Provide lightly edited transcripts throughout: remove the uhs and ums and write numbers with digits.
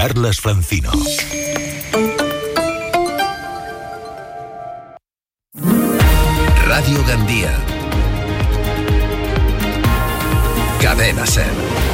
Carlas Francino. Radio Gandía. Cadena SER.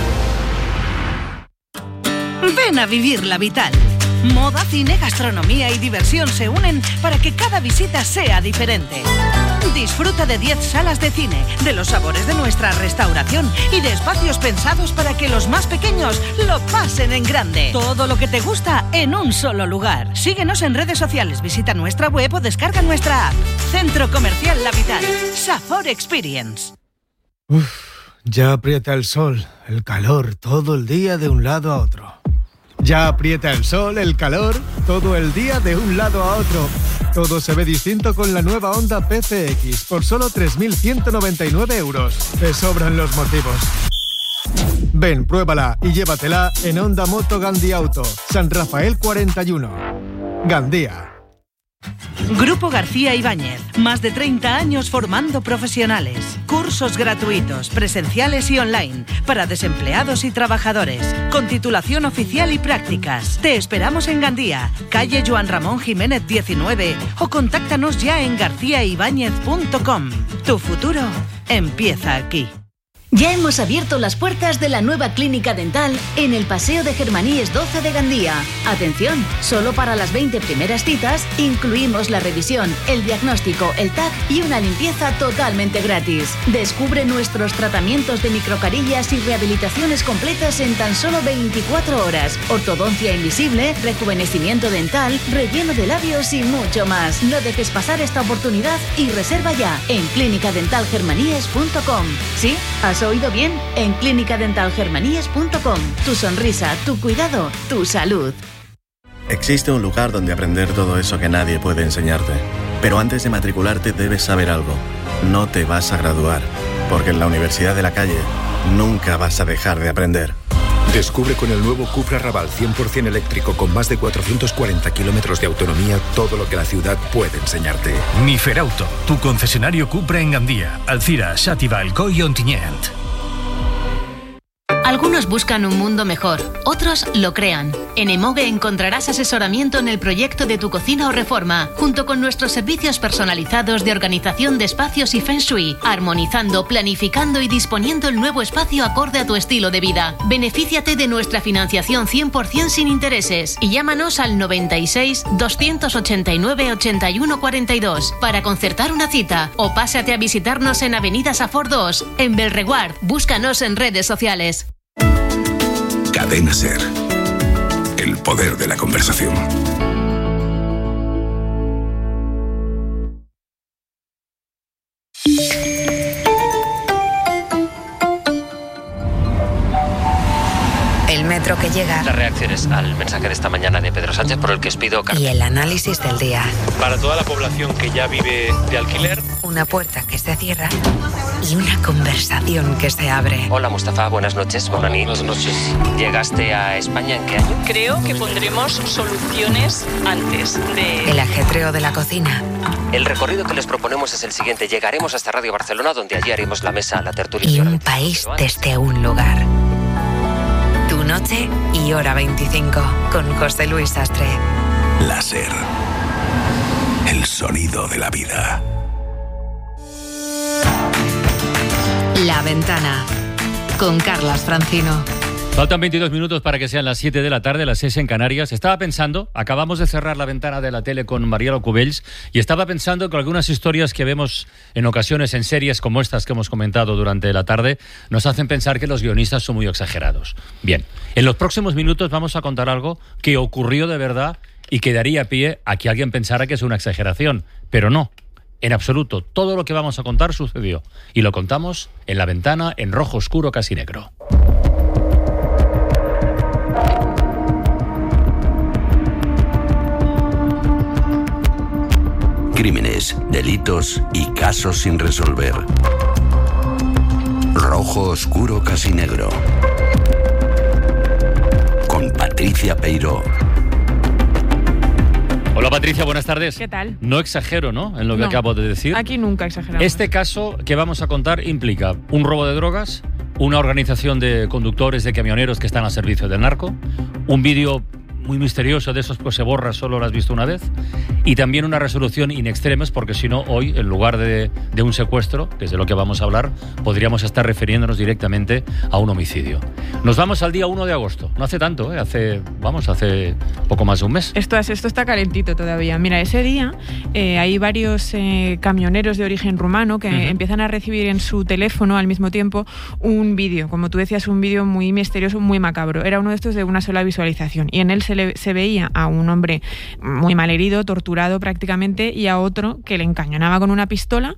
Ven a vivir la Vital. Moda, cine, gastronomía y diversión se unen para que cada visita sea diferente. Disfruta de 10 salas de cine, de los sabores de nuestra restauración y de espacios pensados para que los más pequeños lo pasen en grande. Todo lo que te gusta en un solo lugar. Síguenos en redes sociales, visita nuestra web o descarga nuestra app. Centro Comercial La Vital. Safor Experience. Ya aprieta el sol, el calor, todo el día de un lado a otro. Ya aprieta el sol, el calor, todo el día de un lado a otro. Todo se ve distinto con la nueva Honda PCX por solo 3.199 euros. Te sobran los motivos. Ven, pruébala y llévatela en Honda Moto Gandía Auto, San Rafael 41. Gandía. Grupo García Ibáñez, más de 30 años formando profesionales. Cursos gratuitos, presenciales y online, para desempleados y trabajadores, con titulación oficial y prácticas. Te esperamos en Gandía, calle Joan Ramón Jiménez 19, o contáctanos ya en garciaibáñez.com. Tu futuro empieza aquí. Ya hemos abierto las puertas de la nueva clínica dental en el Paseo de Germaníes 12 de Gandía. Atención, solo para las 20 primeras citas incluimos la revisión, el diagnóstico, el TAC y una limpieza totalmente gratis. Descubre nuestros tratamientos de microcarillas y rehabilitaciones completas en tan solo 24 horas. Ortodoncia invisible, rejuvenecimiento dental, relleno de labios y mucho más. No dejes pasar esta oportunidad y reserva ya en clinicadentalgermaníes.com. ¿Sí? ¿Has oído bien? En clinicadentalgermaníes.com. Tu sonrisa, tu cuidado, tu salud. Existe un lugar donde aprender todo eso que nadie puede enseñarte. Pero antes de matricularte debes saber algo. No te vas a graduar, porque en la Universidad de la Calle nunca vas a dejar de aprender. Descubre con el nuevo Cupra Raval 100% eléctrico con más de 440 kilómetros de autonomía todo lo que la ciudad puede enseñarte. Miferauto, tu concesionario Cupra en Gandía, Alcira, Xàtiva, Alcoi y Ontinyent. Algunos buscan un mundo mejor, otros lo crean. En Emoge encontrarás asesoramiento en el proyecto de tu cocina o reforma, junto con nuestros servicios personalizados de organización de espacios y Feng Shui, armonizando, planificando y disponiendo el nuevo espacio acorde a tu estilo de vida. Benefíciate de nuestra financiación 100% sin intereses y llámanos al 96 289 81 42 para concertar una cita, o pásate a visitarnos en Avenida Safor 2, en Belreguard. Búscanos en redes sociales. Cadena SER. El poder de la conversación. El metro que llega. Las reacciones al mensaje de esta mañana de Pedro Sánchez, por el que os pido carta. Y el análisis del día. Para toda la población que ya vive de alquiler. Una puerta que se cierra y una conversación que se abre. Hola Mustafa, buenas noches. Buenas noches. ¿Llegaste a España en qué año? Creo que pondremos soluciones antes de... El ajetreo de la cocina. El recorrido que les proponemos es el siguiente. Llegaremos hasta Radio Barcelona, donde allí haremos la mesa, la tertulia. Y un país desde un lugar. Tu noche y hora 25 con José Luis Sastre. La SER. El sonido de la vida. La Ventana con Carlas Francino. Faltan 22 minutos para que sean las 7 de la tarde, las 6 en Canarias. Estaba pensando, acabamos de cerrar la ventana de la tele con Mariano Cubells, y estaba pensando que algunas historias que vemos en ocasiones en series como estas que hemos comentado durante la tarde nos hacen pensar que los guionistas son muy exagerados. Bien, en los próximos minutos vamos a contar algo que ocurrió de verdad y que daría pie a que alguien pensara que es una exageración, pero no. En absoluto, todo lo que vamos a contar sucedió. Y lo contamos en La Ventana, en rojo oscuro casi negro. Crímenes, delitos y casos sin resolver. Rojo oscuro casi negro. Con Patricia Peiró. Hola Patricia, buenas tardes. ¿Qué tal? No exagero, ¿no?, en lo que acabo de decir. Aquí nunca exageramos. Este caso que vamos a contar implica un robo de drogas, una organización de conductores de camioneros que están al servicio del narco, un vídeo muy misterioso, de esos pues se borra, solo lo has visto una vez, y también una resolución in extremis, porque si no, hoy, en lugar de un secuestro, que es de lo que vamos a hablar, podríamos estar refiriéndonos directamente a un homicidio. Nos vamos al día 1 de agosto, no hace tanto, hace poco más de un mes. Esto está calentito todavía. Mira, ese día hay varios camioneros de origen rumano que empiezan a recibir en su teléfono al mismo tiempo un vídeo, como tú decías, un vídeo muy misterioso, muy macabro. Era uno de estos de una sola visualización, y en él se veía a un hombre muy malherido, torturado prácticamente, y a otro que le encañonaba con una pistola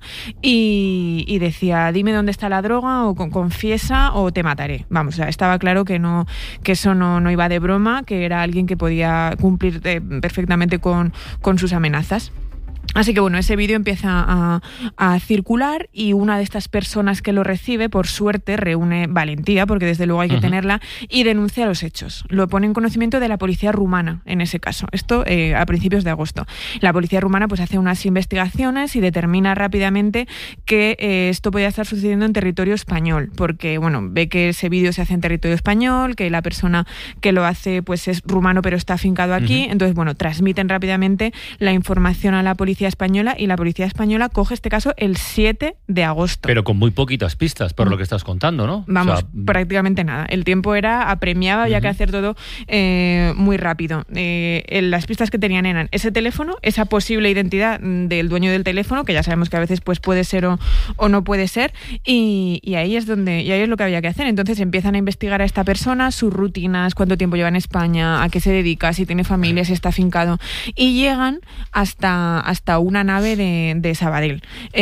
y decía: dime dónde está la droga, o confiesa o te mataré. Vamos, o sea, estaba claro que eso no iba de broma, que era alguien que podía cumplir perfectamente con sus amenazas. Así que bueno, ese vídeo empieza a circular, y una de estas personas que lo recibe, por suerte, reúne valentía, porque desde luego hay que tenerla, y denuncia los hechos. Lo pone en conocimiento de la policía rumana, en ese caso. Esto a principios de agosto. La policía rumana pues hace unas investigaciones y determina rápidamente que esto podía estar sucediendo en territorio español, porque bueno, ve que ese vídeo se hace en territorio español, que la persona que lo hace pues es rumano pero está afincado aquí. Entonces bueno, transmiten rápidamente la información a la policía española, y la policía española coge este caso el 7 de agosto. Pero con muy poquitas pistas, por lo que estás contando, ¿no? Vamos, prácticamente nada. El tiempo apremiaba, había que hacer todo muy rápido. Las pistas que tenían eran ese teléfono, esa posible identidad del dueño del teléfono, que ya sabemos que a veces pues puede ser o no puede ser, y ahí es lo que había que hacer. Entonces empiezan a investigar a esta persona, sus rutinas, cuánto tiempo lleva en España, a qué se dedica, si tiene familia, si está afincado, y llegan hasta una nave de Sabadell.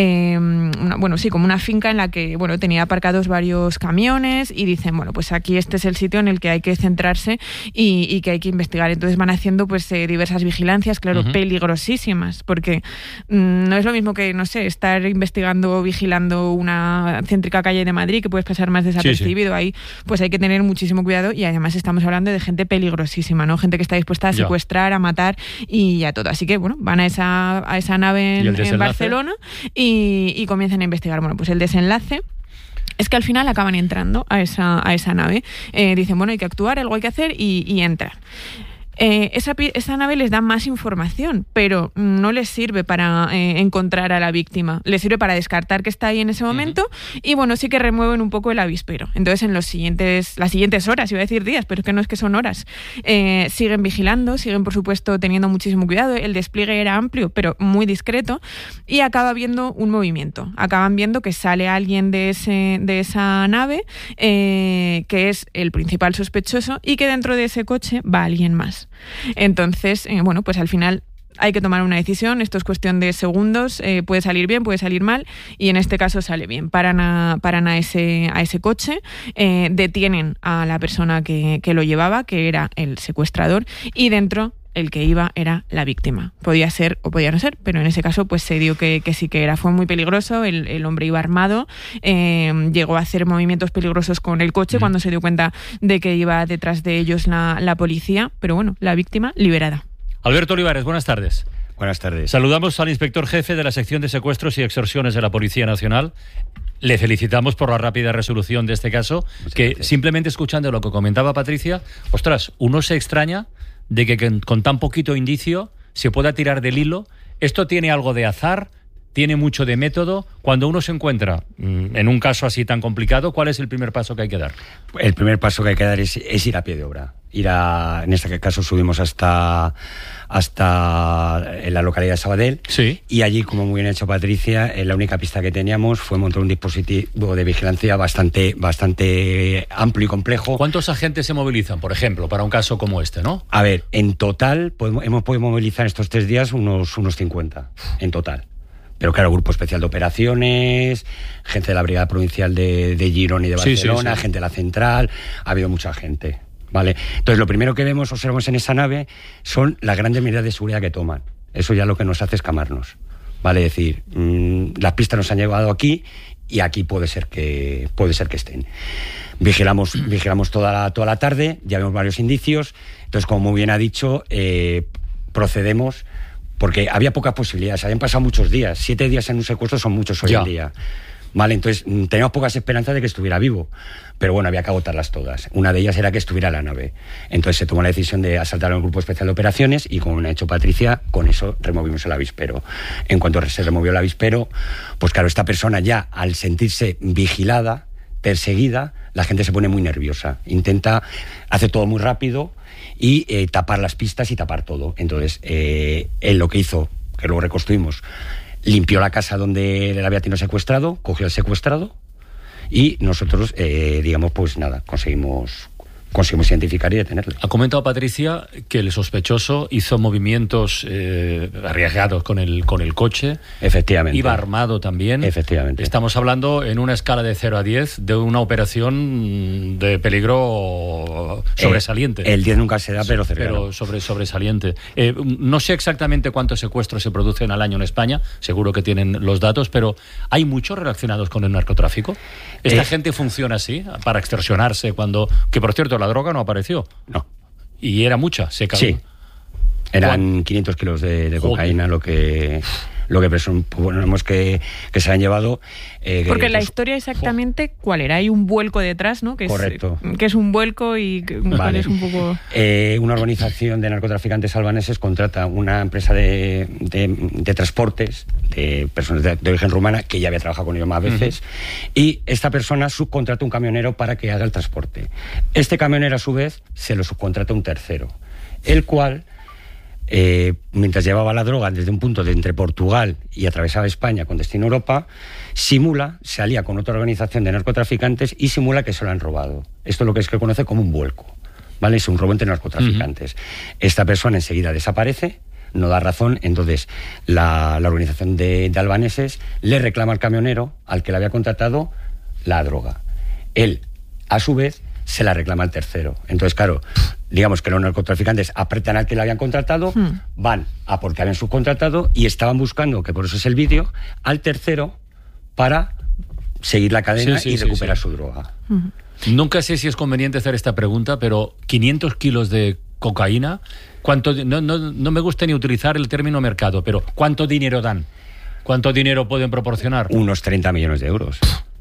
Como una finca en la que tenía aparcados varios camiones, y dicen, bueno, pues aquí este es el sitio en el que hay que centrarse y que hay que investigar. Entonces van haciendo pues diversas vigilancias, claro, peligrosísimas, porque no es lo mismo que, no sé, estar investigando o vigilando una céntrica calle de Madrid, que puedes pasar más desapercibido. Sí. Ahí pues hay que tener muchísimo cuidado, y además estamos hablando de gente peligrosísima, ¿no? Gente que está dispuesta a secuestrar, a matar y a todo. Así que bueno, van a esa nave en Barcelona y comienzan a investigar. Bueno, pues el desenlace es que al final acaban entrando a esa nave. Dicen, bueno, hay que actuar, algo hay que hacer, y entran. Esa nave les da más información, pero no les sirve para encontrar a la víctima. Les sirve para descartar que está ahí en ese momento, y bueno, sí que remueven un poco el avispero. Entonces las siguientes horas, iba a decir días, pero es que no es que son horas, siguen vigilando, siguen por supuesto teniendo muchísimo cuidado. El despliegue era amplio pero muy discreto, y acaba viendo un movimiento. Acaban viendo que sale alguien de esa nave, que es el principal sospechoso, y que dentro de ese coche va alguien más. Entonces, pues al final hay que tomar una decisión. Esto es cuestión de segundos, puede salir bien, puede salir mal, y en este caso sale bien. Paran a ese coche, detienen a la persona que lo llevaba, que era el secuestrador, y dentro el que iba era la víctima. Podía ser o podía no ser, pero en ese caso pues se dio que sí que era. Fue muy peligroso, el hombre iba armado, llegó a hacer movimientos peligrosos con el coche cuando se dio cuenta de que iba detrás de ellos la policía, pero bueno, la víctima liberada. Alberto Olivares, buenas tardes. Buenas tardes. Saludamos al inspector jefe de la sección de secuestros y extorsiones de la Policía Nacional. Le felicitamos por la rápida resolución de este caso. Muchas gracias. Simplemente escuchando lo que comentaba Patricia, uno se extraña de que con tan poquito indicio se pueda tirar del hilo. Esto tiene algo de azar, tiene mucho de método. Cuando uno se encuentra en un caso así tan complicado, ¿cuál es el primer paso que hay que dar? El primer paso que hay que dar es ir a pie de obra. En este caso subimos hasta en la localidad de Sabadell, sí. Y allí, como muy bien ha hecho Patricia, la única pista que teníamos fue montar un dispositivo de vigilancia bastante amplio y complejo. ¿Cuántos agentes se movilizan, por ejemplo, para un caso como este, no? A ver, en total hemos podido movilizar estos 3 días unos 50, en total. Pero claro, Grupo Especial de Operaciones, gente de la Brigada Provincial de Girona y de Barcelona, sí. Gente de la Central, ha habido mucha gente. ¿Vale? Entonces, lo primero que observamos en esa nave son las grandes medidas de seguridad que toman. Eso ya lo que nos hace es camarnos. ¿Vale? Es decir, las pistas nos han llevado aquí, y aquí puede ser que estén. Vigilamos toda la tarde, ya vemos varios indicios. Entonces, como muy bien ha dicho, procedemos, porque había pocas posibilidades. Habían pasado muchos días. 7 días en un secuestro son muchos hoy en día. ¿vale? Entonces teníamos pocas esperanzas de que estuviera vivo, pero bueno, había que agotarlas todas. Una de ellas era que estuviera la nave. Entonces se tomó la decisión de asaltar a un grupo especial de operaciones y, como ha hecho Patricia, con eso removimos el avispero. En cuanto se removió el avispero, pues claro, esta persona ya, al sentirse vigilada, perseguida, la gente se pone muy nerviosa. Intenta hacer todo muy rápido y tapar las pistas y tapar todo. Entonces, él lo que hizo, que luego reconstruimos, limpió la casa donde le había tenido secuestrado, cogió al secuestrado y nosotros, digamos, pues nada, conseguimos identificar y detenerle. Ha comentado Patricia que el sospechoso hizo movimientos arriesgados con el coche. Efectivamente. Iba armado también. Efectivamente. Estamos hablando en una escala de 0 a 10 de una operación de peligro sobresaliente. El 10 nunca se da, pero cercano. Pero sobresaliente. No sé exactamente cuántos secuestros se producen al año en España, seguro que tienen los datos, pero ¿hay muchos relacionados con el narcotráfico? ¿Esta gente funciona así, para extorsionarse cuando... Que, por cierto, la droga no apareció. No. ¿Y era mucha? ¿Se caló? Sí. Eran 500 kilos de cocaína lo que presuponemos que se han llevado. Porque la historia exactamente, ¿cuál era? Hay un vuelco detrás, ¿no? Correcto. Que es un vuelco y vale. Es un poco... Una organización de narcotraficantes albaneses contrata una empresa de transportes de personas de origen rumana, que ya había trabajado con ellos más veces, y esta persona subcontrata un camionero para que haga el transporte. Este camionero, a su vez, se lo subcontrata a un tercero, el cual... mientras llevaba la droga desde un punto de entre Portugal y atravesaba España con destino a Europa, se alía con otra organización de narcotraficantes y simula que se lo han robado. Esto es lo que se conoce como un vuelco, ¿vale? Es un robo entre narcotraficantes. Esta persona enseguida desaparece, no da razón, entonces la organización de albaneses le reclama al camionero al que le había contratado la droga. Él, a su vez, se la reclama al tercero. Entonces, claro, digamos que los narcotraficantes apretan al que le habían contratado, van a porque habían subcontratado y estaban buscando, que por eso es el vídeo, al tercero para seguir la cadena y recuperar su droga. Nunca sé si es conveniente hacer esta pregunta, pero 500 kilos de cocaína, no me gusta ni utilizar el término mercado, pero ¿cuánto dinero dan? ¿Cuánto dinero pueden proporcionar? Unos 30 millones de euros.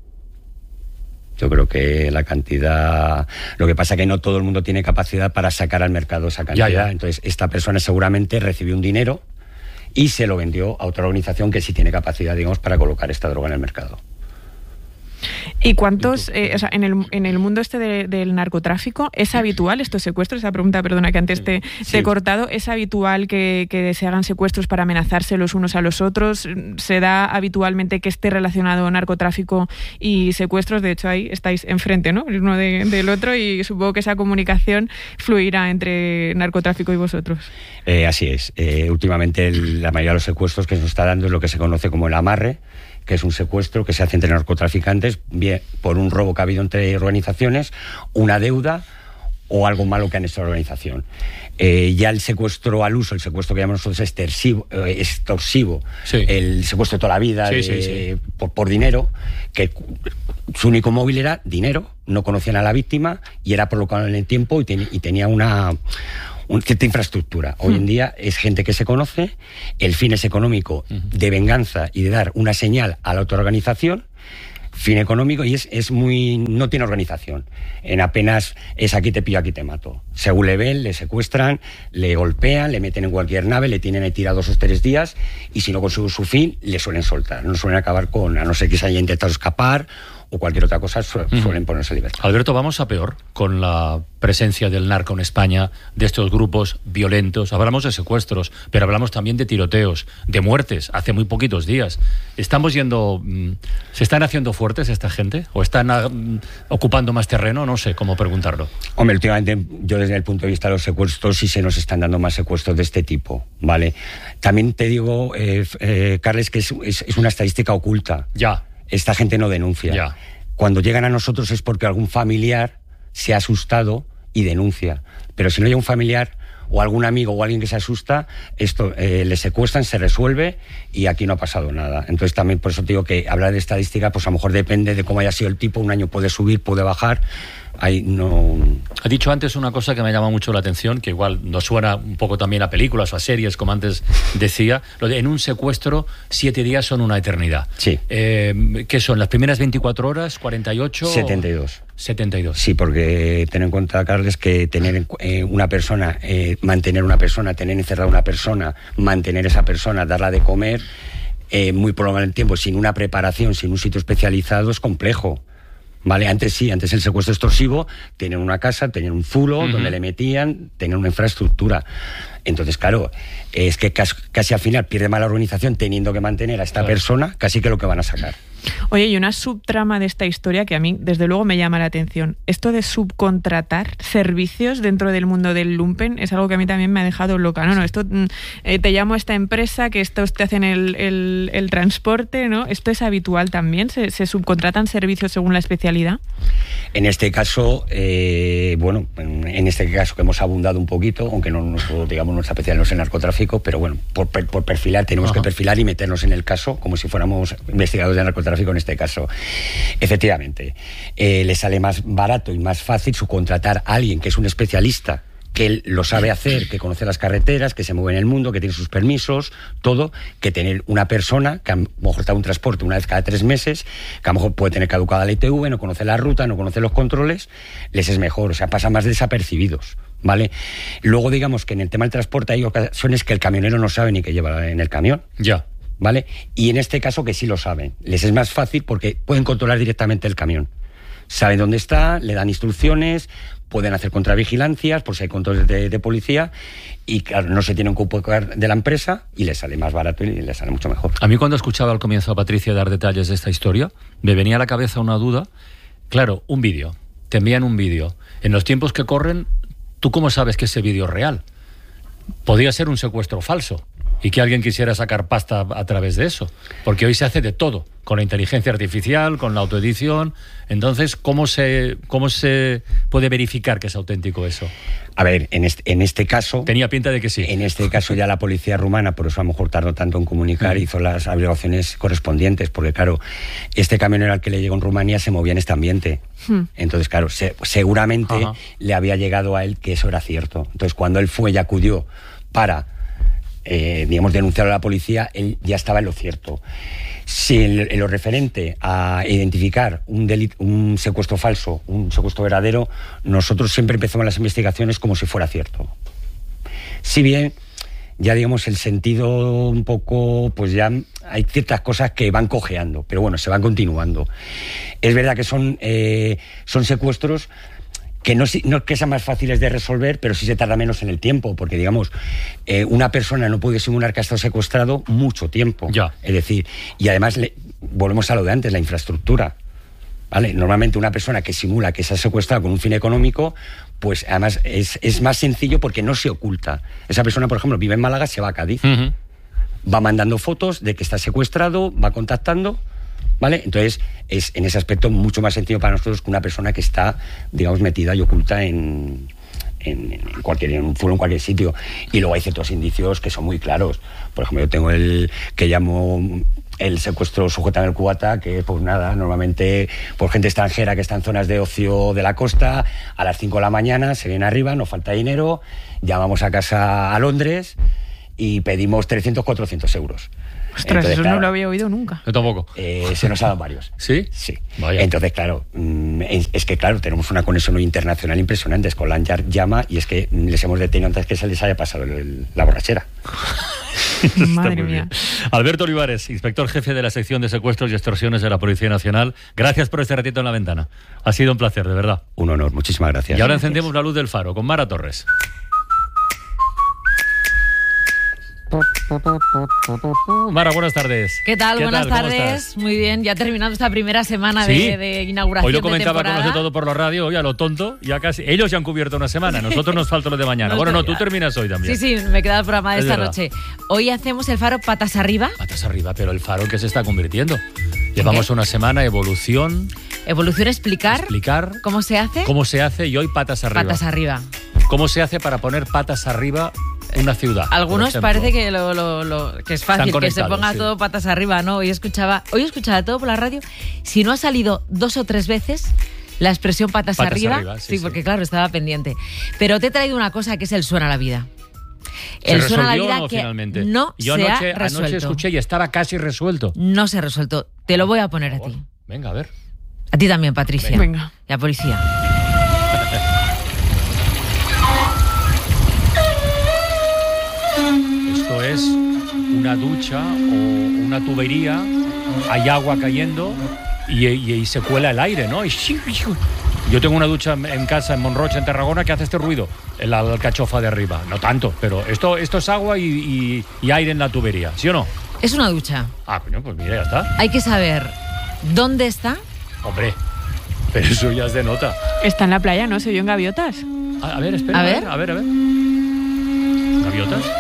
Yo creo que la cantidad... Lo que pasa es que no todo el mundo tiene capacidad para sacar al mercado esa cantidad. Ya. Entonces, esta persona seguramente recibió un dinero y se lo vendió a otra organización que sí tiene capacidad, digamos, para colocar esta droga en el mercado. ¿Y cuántos, en el mundo del narcotráfico, es habitual estos secuestros? Esa pregunta, perdona, que antes te he cortado. ¿Es habitual que se hagan secuestros para amenazarse los unos a los otros? ¿Se da habitualmente que esté relacionado narcotráfico y secuestros? De hecho, ahí estáis enfrente, ¿no? El uno del otro, y supongo que esa comunicación fluirá entre narcotráfico y vosotros. Así es. Últimamente la mayoría de los secuestros que se nos está dando es lo que se conoce como el amarre, que es un secuestro que se hace entre narcotraficantes, bien por un robo que ha habido entre organizaciones, una deuda o algo malo que han hecho la organización. Ya el secuestro al uso, el secuestro que llamamos nosotros extorsivo, el secuestro de toda la vida por dinero, que su único móvil era dinero, no conocían a la víctima y era prolongado en el tiempo y tenía una cierta infraestructura. Hoy en día es gente que se conoce, el fin es económico, de venganza y de dar una señal a la otra organización, fin económico, y es muy... no tiene organización. En apenas es aquí te pillo, aquí te mato. Según le ven, le secuestran, le golpean, le meten en cualquier nave, le tienen ahí tirado 2 o 3 días, y si no consigue su fin, le suelen soltar. No suelen acabar con, a no ser que se haya intentado escapar o cualquier otra cosa, suelen ponerse a libertad. Alberto, vamos a peor con la presencia del narco en España, de estos grupos violentos. Hablamos de secuestros, pero hablamos también de tiroteos, de muertes, hace muy poquitos días. ¿Estamos yendo... ¿Se están haciendo fuertes esta gente? ¿O están ocupando más terreno? No sé cómo preguntarlo. Hombre, últimamente, yo desde el punto de vista de los secuestros, sí se nos están dando más secuestros de este tipo, ¿vale? También te digo, Carles, que es una estadística oculta. Ya. Esta gente no denuncia. Ya. Cuando llegan a nosotros es porque algún familiar se ha asustado y denuncia. Pero si no hay un familiar o algún amigo o alguien que se asusta, esto le secuestran, se resuelve y aquí no ha pasado nada. Entonces también por eso te digo que hablar de estadística, pues a lo mejor depende de cómo haya sido el tipo. Un año puede subir, puede bajar, Ha dicho antes una cosa que me llama mucho la atención, que igual nos suena un poco también a películas o a series, como antes decía, lo de en un secuestro 7 días son una eternidad. Sí. ¿Qué son? ¿Las primeras 24 horas? ¿48? 72. 72. Sí, porque ten en cuenta, Carles, que tener una persona, mantener una persona, tener encerrada una persona, mantener esa persona, darla de comer, muy prolongado en el tiempo, sin una preparación, sin un sitio especializado, es complejo. Vale, antes el secuestro extorsivo, tenían una casa, tenían un zulo donde le metían, tenían una infraestructura. Entonces, claro, es que casi al final pierde más la organización teniendo que mantener a esta persona, casi que lo que van a sacar. Oye, y una subtrama de esta historia que a mí, desde luego, me llama la atención. Esto de subcontratar servicios dentro del mundo del lumpen es algo que a mí también me ha dejado loca. No, esto te llamo a esta empresa, que estos te hacen el transporte, ¿no? ¿Esto es habitual también? ¿Se subcontratan servicios según la especialidad? En este caso, en este caso que hemos abundado un poquito, aunque no nuestra especialidad no es el narcotráfico, pero bueno, por perfilar, tenemos que perfilar y meternos en el caso como si fuéramos investigadores de narcotráfico en este caso. Efectivamente, le sale más barato y más fácil subcontratar a alguien que es un especialista, que él lo sabe hacer, que conoce las carreteras, que se mueve en el mundo, que tiene sus permisos, todo, que tener una persona que a lo mejor está un transporte una vez cada 3 meses, que a lo mejor puede tener caducada la ITV, no conoce la ruta, no conoce los controles, les es mejor, o sea, pasan más desapercibidos, ¿vale? Luego, digamos que en el tema del transporte hay ocasiones que el camionero no sabe ni qué lleva en el camión. Ya. ¿Vale? Y en este caso que sí lo saben. Les es más fácil porque pueden controlar directamente el camión. Saben dónde está, le dan instrucciones, pueden hacer contravigilancias por si hay controles de policía y claro, no se tienen que ocupar de la empresa y les sale más barato y les sale mucho mejor. A mí cuando escuchaba al comienzo a Patricia dar detalles de esta historia, me venía a la cabeza una duda. Claro, un vídeo, te envían un vídeo. En los tiempos que corren, ¿tú cómo sabes que ese vídeo es real? Podría ser un secuestro falso y que alguien quisiera sacar pasta a través de eso, porque hoy se hace de todo, con la inteligencia artificial, con la autoedición. Entonces, ¿cómo se puede verificar que es auténtico eso? A ver, en este caso... Tenía pinta de que sí. En este caso ya la policía rumana, por eso a lo mejor tardó tanto en comunicar, hizo las averiguaciones correspondientes, porque claro, este camionero al que le llegó en Rumanía se movía en este ambiente. Entonces, claro, seguramente le había llegado a él que eso era cierto. Entonces, cuando él fue y acudió para... denunciarlo a la policía, él ya estaba en lo cierto. Si en lo referente a identificar un secuestro falso, un secuestro verdadero, nosotros siempre empezamos las investigaciones como si fuera cierto. Si bien, ya digamos, el sentido un poco, pues ya hay ciertas cosas que van cojeando, pero bueno, se van continuando. Es verdad que son secuestros que no que sean más fáciles de resolver, pero sí se tarda menos en el tiempo, porque, digamos, una persona no puede simular que ha estado secuestrado mucho tiempo. Ya. Es decir, y además, volvemos a lo de antes, la infraestructura. ¿Vale? Normalmente una persona que simula que se ha secuestrado con un fin económico, pues además es más sencillo porque no se oculta. Esa persona, por ejemplo, vive en Málaga, se va a Cádiz, va mandando fotos de que está secuestrado, va contactando... ¿Vale? Entonces, es en ese aspecto mucho más sencillo para nosotros que una persona que está, digamos, metida y oculta en un zulo, en cualquier sitio. Y luego hay ciertos indicios que son muy claros. Por ejemplo, yo tengo el que llamo el secuestro sujetando el cubata, que es, pues nada, normalmente por gente extranjera que está en zonas de ocio de la costa, a las 5 de la mañana se viene arriba, nos falta dinero, llamamos a casa a Londres y pedimos 300, 400 euros. Ostras, entonces, eso claro, no lo había oído nunca. Yo tampoco. Se nos ha dado varios. ¿Sí? Sí. Vaya. Entonces, claro, es que, claro, tenemos una conexión internacional impresionante. Scotland Yard llama y es que les hemos detenido antes que se les haya pasado la borrachera. Madre mía. Alberto Olivares, inspector jefe de la sección de secuestros y extorsiones de la Policía Nacional. Gracias por este ratito en la ventana. Ha sido un placer, de verdad. Un honor, muchísimas gracias. Y ahora encendemos la luz del faro con Mara Torres. Mara, buenas tardes. ¿Qué tal? Buenas ¿Cómo tardes. estás? Muy bien, ya terminando esta primera semana ¿Sí? de inauguración. Hoy lo comentaba de con los de Todo por la Radio, hoy a lo tonto, ya casi. Ellos ya han cubierto una semana, nosotros nos falta lo de mañana. Bueno, no, tú terminas hoy también. Sí, me queda el programa de Es esta verdad. noche. Hoy hacemos el faro patas arriba. Patas arriba, pero el faro que se está convirtiendo. Llevamos una semana, evolución. Evolución, explicar cómo se hace. Cómo se hace y hoy patas arriba. Patas arriba. ¿Cómo se hace para poner patas arriba una ciudad? Algunos parece que que es fácil, que se ponga sí. todo patas arriba, ¿no? Hoy escuchaba Todo por la Radio. Si no ha salido 2 o 3 veces, la expresión patas arriba. Sí, porque claro, estaba pendiente. Pero te he traído una cosa que es el suena a la vida. El suena a la vida que finalmente? No Yo se ha resuelto. Anoche escuché y estaba casi resuelto. No se ha resuelto. Te lo voy a poner a ti. Venga, a ver. A ti también, Patricia. Venga. La policía. Esto es una ducha o una tubería, hay agua cayendo y se cuela el aire, ¿no? Yo tengo una ducha en casa en Monrocha, en Tarragona, que hace este ruido, la alcachofa de arriba. No tanto, pero esto es agua y aire en la tubería, ¿sí o no? Es una ducha. Ah, coño, pues mira, ya está. Hay que saber dónde está. Hombre, pero eso ya es de nota. Está en la playa, ¿no? Se oyó en gaviotas. A ver, espera. A ver. ¿Gaviotas?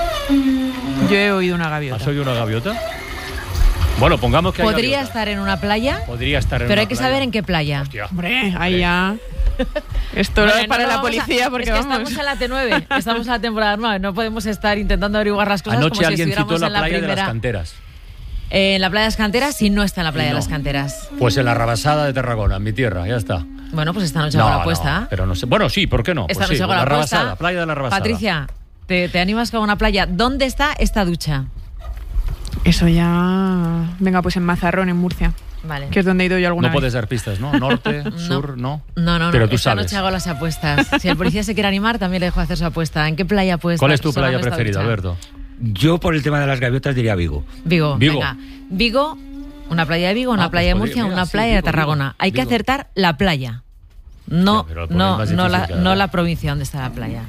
Yo he oído una gaviota. ¿Has oído una gaviota? Bueno, pongamos que hay Podría gaviota. estar en una playa. Podría estar en pero una hay que playa. saber en qué playa. Hostia. Hombre, ahí ya. Esto no es para la policía porque es que vamos. estamos en la T9, estamos en la temporada 9, no podemos estar intentando averiguar las cosas. Anoche como alguien si citó la en la playa primera. de las Canteras. En la playa de las Canteras, sí, no está en la playa No. de las Canteras. Pues en la Rabasada de Tarragona, en mi tierra, ya está. Bueno, pues esta noche hago la apuesta. No, pero no sé. Bueno, sí, ¿por qué no? Esta Pues sí, noche hago la apuesta. Rabasada, playa de la Rabasada. Patricia, ¿te animas con una playa? ¿Dónde está esta ducha? Eso ya. Venga, pues en Mazarrón, en Murcia. Vale. Que es donde he ido yo alguna No vez. puedes dar pistas, ¿no? Norte, sur, no. No. Pero tú esta sabes. noche hago las apuestas. Si el policía se quiere animar, también le dejo hacer su apuesta. ¿En qué playa puedes ¿Cuál estar es tu playa sonando esta preferida, ducha? Alberto? Yo, por el tema de las gaviotas, diría Vigo. Vigo. Venga. Vigo, una playa de Vigo, una playa de pues Murcia, mira, una sí, playa Vigo, de Tarragona. Vigo, Hay que Vigo. acertar la playa. No, pero lo ponéis más difícil no la provincia donde está la playa.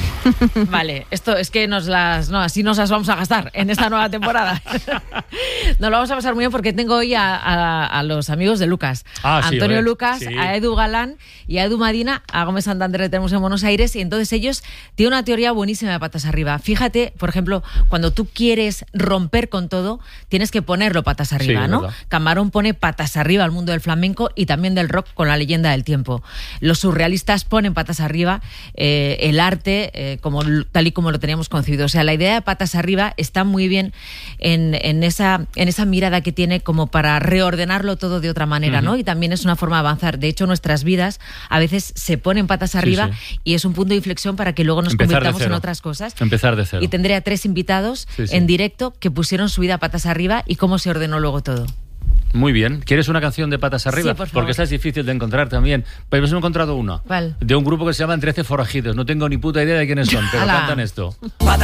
Vale, esto es que así nos las vamos a gastar en esta nueva temporada. Nos lo vamos a pasar muy bien porque tengo hoy a los amigos de Lucas. Ah, a sí, Antonio a ver, Lucas, sí. a Edu Galán y a Edu Madina, a Gómez Santander que tenemos en Buenos Aires, y entonces ellos tienen una teoría buenísima de patas arriba. Fíjate, por ejemplo, cuando tú quieres romper con todo, tienes que ponerlo patas arriba, Sí, ¿no? verdad. Camarón pone patas arriba al mundo del flamenco y también del rock con La leyenda del tiempo. Los surrealistas ponen patas arriba el arte tal y como lo teníamos concebido. O sea, la idea de patas arriba está muy bien en esa mirada que tiene como para reordenarlo todo de otra manera, ¿no? Y también es una forma de avanzar. De hecho, nuestras vidas a veces se ponen patas arriba y es un punto de inflexión para que luego nos convirtamos en otras cosas. Empezar de cero. Y tendré a 3 invitados en directo que pusieron su vida patas arriba y cómo se ordenó luego todo. Muy bien. ¿Quieres una canción de patas arriba? Sí, por favor. Porque esta es difícil de encontrar también. Pero hemos encontrado una. ¿Cuál? De un grupo que se llama 13 Forajidos. No tengo ni puta idea de quiénes son, pero ¡Hala! cantan esto.